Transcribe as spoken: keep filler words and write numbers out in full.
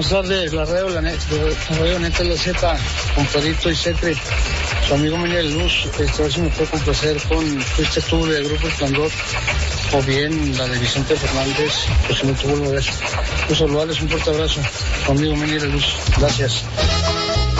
Buenas tardes, la radio, la, net, la radio Neta La Z, con Pedrito y Cetri, su amigo Miguel Luz. Esta vez me puede complacer con Fuiste tú de Grupo Esplendor, o bien la de Vicente Fernández, pues si no tuvo lo de eso. Pues saludarles, un fuerte abrazo, su amigo Miguel Luz. Gracias.